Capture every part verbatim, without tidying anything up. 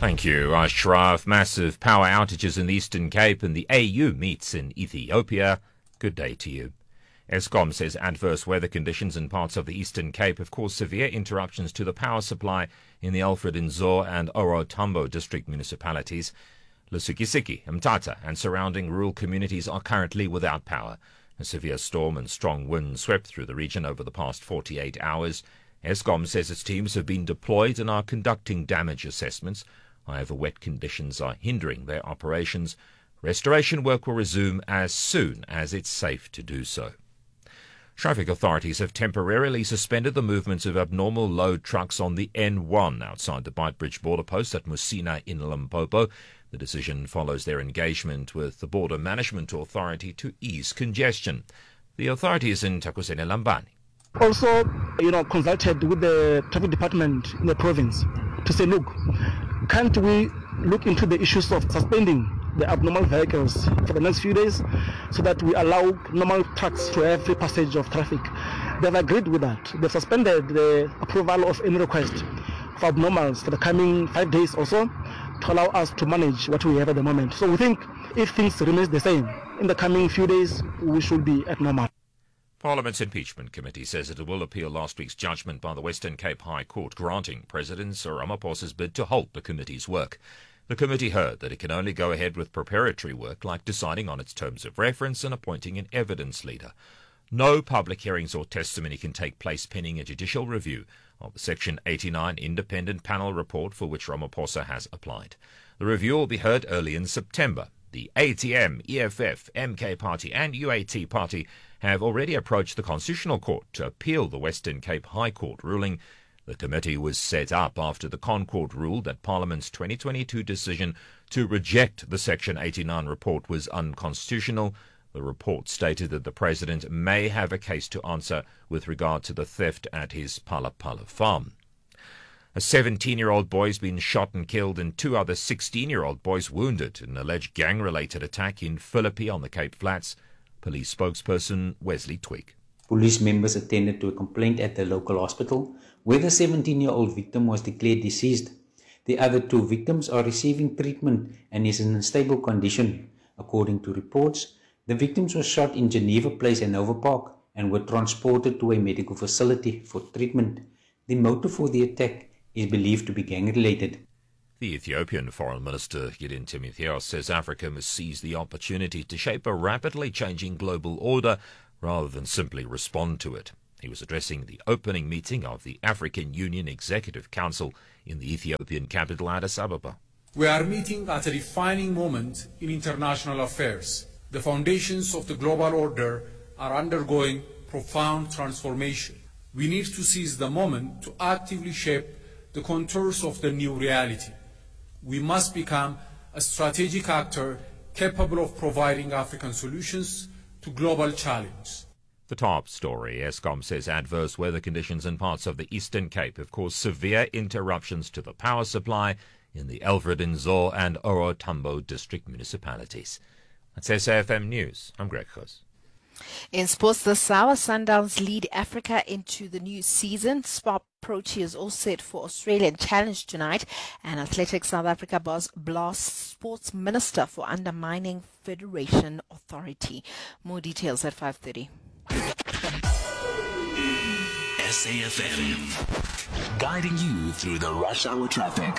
Thank you, Ashraf. Massive power outages in the Eastern Cape and the A U meets in Ethiopia. Good day to you. Eskom says adverse weather conditions in parts of the Eastern Cape have caused severe interruptions to the power supply in the Alfred Nzo and Oro Tambo district municipalities. Lusukisiki, Mtata and surrounding rural communities are currently without power. A severe storm and strong wind swept through the region over the past forty-eight hours. Eskom says its teams have been deployed and are conducting damage assessments. However, wet conditions are hindering their operations. Restoration work will resume as soon as it's safe to do so. Traffic authorities have temporarily suspended the movement of abnormal load trucks on the N one outside the Beitbridge border post at Musina in Limpopo. The decision follows their engagement with the Border Management Authority to ease congestion. The authority is in Takusene Lambani. Also, you know, consulted with the traffic department in the province to say, look, can't we look into the issues of suspending the abnormal vehicles for the next few days so that we allow normal trucks to have free passage of traffic. They've agreed with that. They've suspended the approval of any request for abnormals for the coming five days or so to allow us to manage what we have at the moment. So we think if things remain the same, in the coming few days, we should be at normal. Parliament's Impeachment Committee says it will appeal last week's judgment by the Western Cape High Court granting President Cyril Ramaphosa's bid to halt the committee's work. The committee heard that it can only go ahead with preparatory work like deciding on its terms of reference and appointing an evidence leader. No public hearings or testimony can take place pending a judicial review of the Section eighty-nine independent panel report for which Ramaphosa has applied. The review will be heard early in September. The A T M, E F F, M K Party and U A T Party have already approached the Constitutional Court to appeal the Western Cape High Court ruling. The committee was set up after the ConCourt ruled that Parliament's twenty twenty-two decision to reject the Section eighty-nine report was unconstitutional. The report stated that the President may have a case to answer with regard to the theft at his Pala Pala farm. A seventeen-year-old boy has been shot and killed and two other sixteen-year-old boys wounded in an alleged gang-related attack in Philippi on the Cape Flats. Police spokesperson Wesley Twig. Police members attended to a complaint at the local hospital where the seventeen-year-old victim was declared deceased. The other two victims are receiving treatment and is in a stable condition. According to reports, the victims were shot in Geneva Place and Nova Park and were transported to a medical facility for treatment. The motive for the attack is believed to be gang-related. The Ethiopian Foreign Minister Gideon Timotheos says Africa must seize the opportunity to shape a rapidly changing global order rather than simply respond to it. He was addressing the opening meeting of the African Union Executive Council in the Ethiopian capital Addis Ababa. We are meeting at a defining moment in international affairs. The foundations of the global order are undergoing profound transformation. We need to seize the moment to actively shape the contours of the new reality. We must become a strategic actor capable of providing African solutions to global challenges. The top story, Eskom says adverse weather conditions in parts of the Eastern Cape have caused severe interruptions to the power supply in the Alfred Nzo and Oro Tambo district municipalities. That's S A F M News. I'm Greg Goos. In sports, the Sawa Sundowns lead Africa into the new season. Spar Proteas all set for Australian Challenge tonight. And Athletics South Africa boss blasts Sports Minister for undermining Federation authority. More details at five thirty. S A F M, guiding you through the rush hour traffic.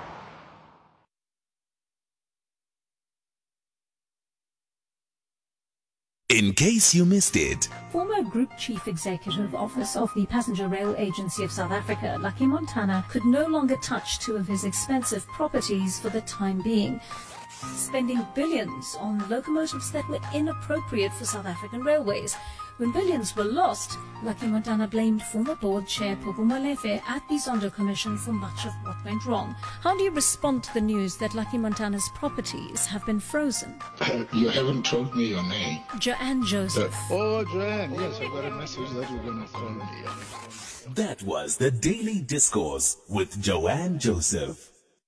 In case you missed it, former Group Chief Executive Office of the Passenger Rail Agency of South Africa, Lucky Montana, could no longer touch two of his expensive properties for the time being, spending billions on locomotives that were inappropriate for South African railways. When billions were lost, Lucky Montana blamed former board chair Popo Molefe at the Zondo Commission for much of what went wrong. How do you respond to the news that Lucky Montana's properties have been frozen? Uh, you haven't told me your name. Joanne Joseph. Uh, oh, Joanne, yes, I got a message that you're going to call me. That was the Daily Discourse with Joanne Joseph.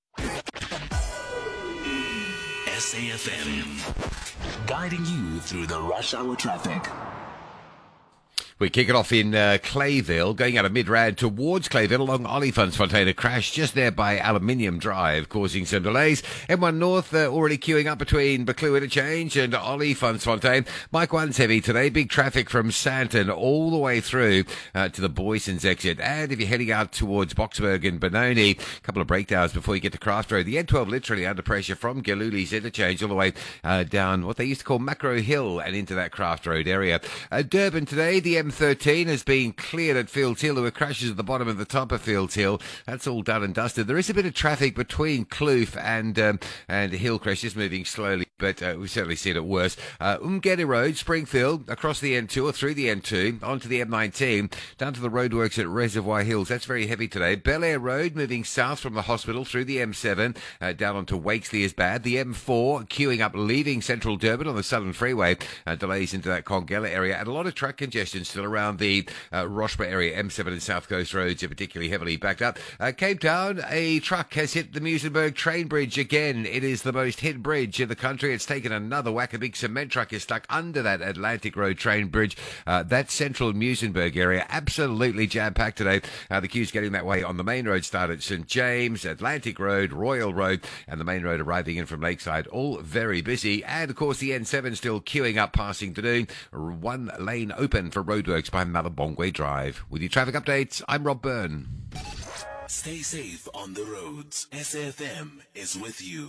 S A F M, guiding you through the rush hour traffic. We kick it off in uh, Clayville, going out of Midrand towards Clayville along Olifantsfontein. A crash just there by Aluminium Drive, causing some delays. M one North uh, already queuing up between Buccleuch Interchange and Olifantsfontein. Mike one's heavy today. Big traffic from Santon all the way through uh, to the Boysons exit. And if you're heading out towards Boksburg and Benoni, a couple of breakdowns before you get to Craft Road. The N twelve literally under pressure from Galuli's Interchange all the way uh, down what they used to call Macro Hill and into that Craft Road area. Uh, Durban today, the M thirteen has been cleared at Fields Hill. There were crashes at the bottom and the top of Fields Hill. That's all done and dusted. There is a bit of traffic between Kloof and um, and Hillcrest, just moving slowly, but uh, we've certainly seen it worse. Uh, Umgeni Road, Springfield, across the N two or through the N two, onto the M nineteen, down to the roadworks at Reservoir Hills. That's very heavy today. Bel Air Road, moving south from the hospital through the M seven, uh, down onto Wakesley is bad. The M four, queuing up, leaving central Durban on the Southern Freeway. Uh, delays into that Congella area, and a lot of truck congestion still around the uh, Rochba area. M seven and South Coast roads are particularly heavily backed up. Uh, Cape Town, a truck has hit the Muizenberg train bridge again. It is the most hit bridge in the country. It's taken another whack. A big cement truck is stuck under that Atlantic Road train bridge. Uh, that central Muizenberg area, absolutely jam-packed today. Uh, the queue's getting that way on the main road start at St James, Atlantic Road, Royal Road, and the main road arriving in from Lakeside. All very busy. And, of course, the N seven still queuing up passing Doon. One lane open for roadworks by Malabongwe Drive. With your traffic updates, I'm Rob Byrne. Stay safe on the roads. S A F M is with you.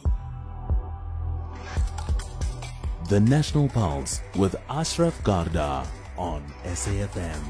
The National Pulse with Ashraf Garda on S A F M.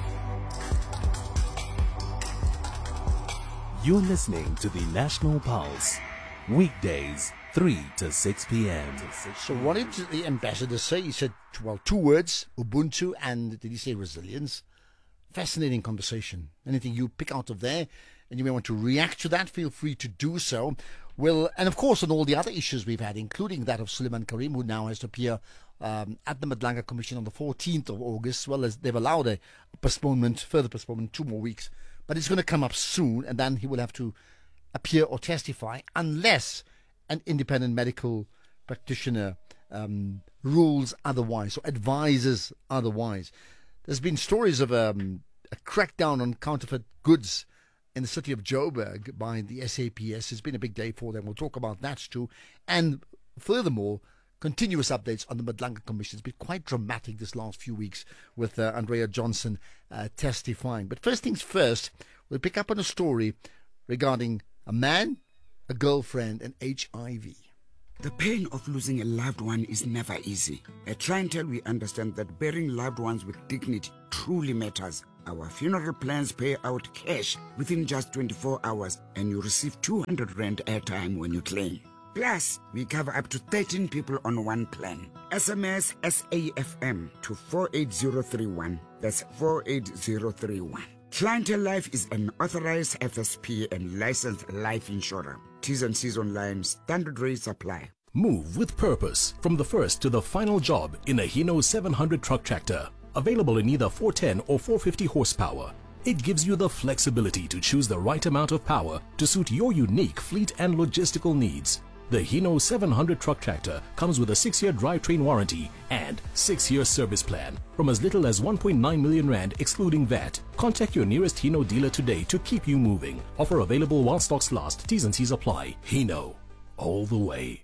You're listening to the National Pulse, weekdays, three to six p.m. So what did the ambassador say? He said, well, two words, Ubuntu, and did he say resilience? Fascinating conversation. Anything you pick out of there, and you may want to react to that, feel free to do so. Well, and of course on all the other issues we've had, including that of Suleiman Karim, who now has to appear um, at the Madlanga Commission on the fourteenth of August, well as they've allowed a postponement, further postponement, two more weeks. But it's going to come up soon, and then he will have to appear or testify unless an independent medical practitioner um, rules otherwise or advises otherwise. There's been stories of um, a crackdown on counterfeit goods in the city of Joburg by the S A P S. It's been a big day for them. We'll talk about that too. And furthermore, continuous updates on the Madlanga Commission. It's been quite dramatic this last few weeks with uh, Andrea Johnson uh, testifying. But first things first, we'll pick up on a story regarding a man, a girlfriend, and H I V. The pain of losing a loved one is never easy. At Clientele, we understand that burying loved ones with dignity truly matters. Our funeral plans pay out cash within just twenty-four hours, and you receive two hundred rand airtime when you claim. Plus, we cover up to thirteen people on one plan. S M S S A F M to four eight zero three one. That's four eight zero three one. Clientele Life is an authorized F S P and licensed life insurer. T's and C's online. Standard rates apply. Move with purpose from the first to the final job in a Hino seven hundred truck tractor. Available in either four ten or four fifty horsepower. It gives you the flexibility to choose the right amount of power to suit your unique fleet and logistical needs. The Hino seven hundred truck tractor comes with a six-year drivetrain warranty and six-year service plan from as little as one point nine million rand excluding V A T. Contact your nearest Hino dealer today to keep you moving. Offer available while stocks last. T's and C's apply. Hino, all the way.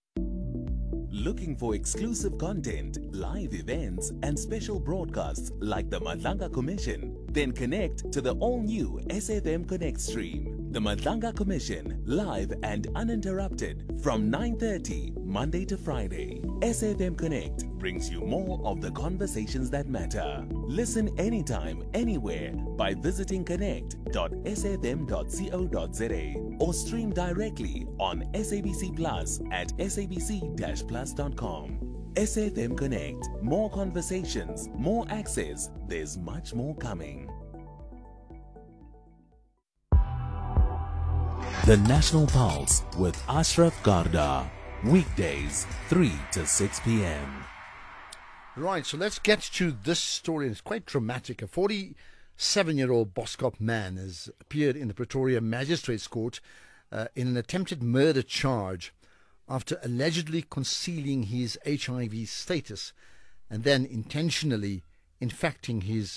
Looking for exclusive content, live events, and special broadcasts like the Madlanga Commission? Then connect to the all-new S F M Connect stream. The Madlanga Commission, live and uninterrupted from nine thirty Monday to Friday. S F M Connect brings you more of the conversations that matter. Listen anytime, anywhere by visiting connect dot s f m dot co dot z a or stream directly on S A B C Plus at s a b c dash plus dot com. S F M Connect. More conversations, more access. There's much more coming. The National Pulse with Ashraf Garda. Weekdays, three to six p.m. Right, so let's get to this story. It's quite dramatic. A forty-seven-year-old Boskop man has appeared in the Pretoria Magistrates Court uh, in an attempted murder charge after allegedly concealing his H I V status and then intentionally infecting his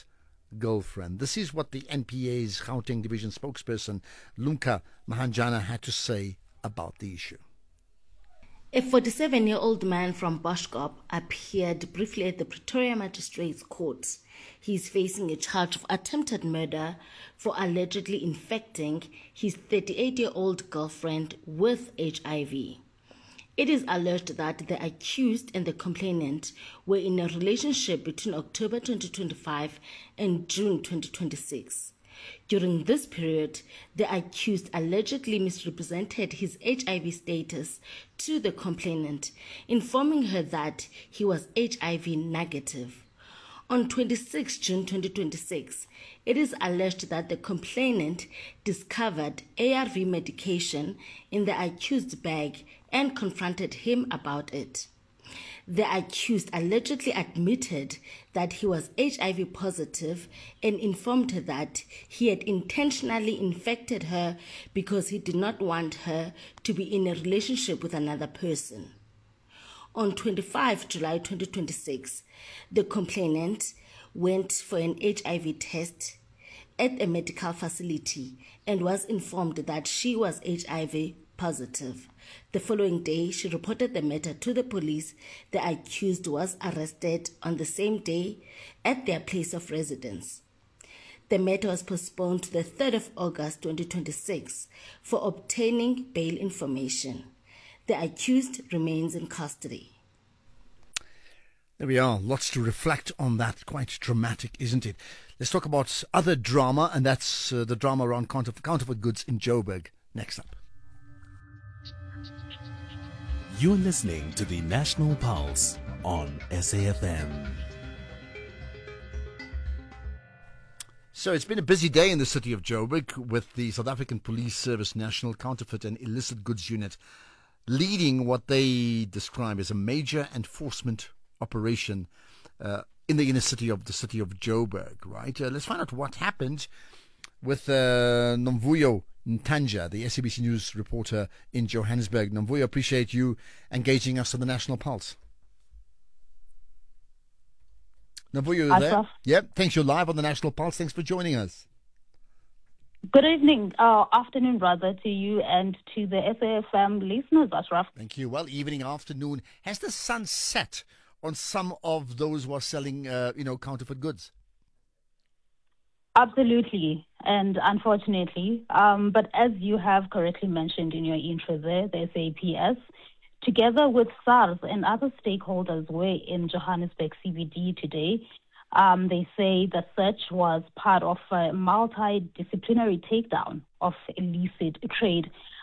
girlfriend. This is what the N P A's Gauteng Division spokesperson, Lumka Mahanjana, had to say about the issue. A forty-seven-year-old man from Boschkop appeared briefly at the Pretoria Magistrates Court. He is facing a charge of attempted murder for allegedly infecting his thirty-eight-year-old girlfriend with H I V. It is alleged that the accused and the complainant were in a relationship between October twenty twenty-five and June twenty twenty-six. During this period, the accused allegedly misrepresented his H I V status to the complainant, informing her that he was H I V negative. On the twenty-sixth of June twenty twenty-six, it is alleged that the complainant discovered A R V medication in the accused's bag and confronted him about it. The accused allegedly admitted that he was H I V positive and informed her that he had intentionally infected her because he did not want her to be in a relationship with another person. On the twenty-fifth of July twenty twenty-six, the complainant went for an H I V test at a medical facility and was informed that she was H I V positive. The following day, she reported the matter to the police. The accused was arrested on the same day at their place of residence. The matter was postponed to the third of August twenty twenty-six for obtaining bail information. The accused remains in custody. There we are. Lots to reflect on that. Quite dramatic, isn't it? Let's talk about other drama, and that's uh, the drama around counterfeit, counterfeit goods in Joburg. Next up. You're listening to the National Pulse on S A F M. So it's been a busy day in the city of Joburg with the South African Police Service National Counterfeit and Illicit Goods Unit leading what they describe as a major enforcement operation uh, in the inner city of the city of Joburg, right? Uh, let's find out what happened with uh, Nomvuyo Ntanja, the S A B C News reporter in Johannesburg. Nomvuyo, appreciate you engaging us on the National Pulse. Nomvuyo, you there? Yep, thanks. You're live on the National Pulse. Thanks for joining us. Good evening, uh, afternoon rather, to you and to the S A F M listeners, Ashraf. Thank you. Well, evening, afternoon. Has the sun set on some of those who are selling, uh, you know, counterfeit goods? Absolutely, and unfortunately, um, but as you have correctly mentioned in your intro there, the S A P S, together with SARS and other stakeholders, were in Johannesburg C B D today. Um, they say the search was part of a multidisciplinary takedown of illicit trade.